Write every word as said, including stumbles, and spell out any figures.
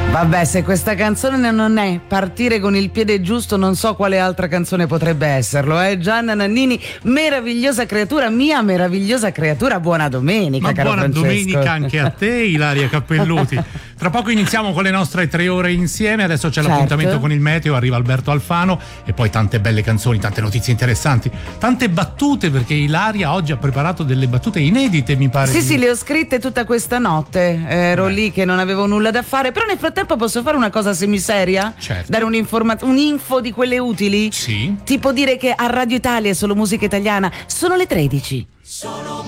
Vabbè, se questa canzone non è Partire con il piede giusto, non so quale altra canzone potrebbe esserlo, eh? Gianna Nannini, meravigliosa creatura, mia meravigliosa creatura, buona domenica. Ma caro buona Francesco. domenica anche a te, Ilaria Cappelluti. Tra poco iniziamo con le nostre tre ore insieme, adesso c'è Certo. l'appuntamento con il meteo, arriva Alberto Alfano e poi tante belle canzoni, tante notizie interessanti, tante battute, perché Ilaria oggi ha preparato delle battute inedite, mi pare. Sì, di... sì, le ho scritte tutta questa notte, ero Beh. lì che non avevo nulla da fare, però nel frattempo posso fare una cosa semiseria? Certo. Dare un'informazione, un'info di quelle utili? Sì. Tipo dire che a Radio Italia è solo musica italiana, sono le tredici. Solo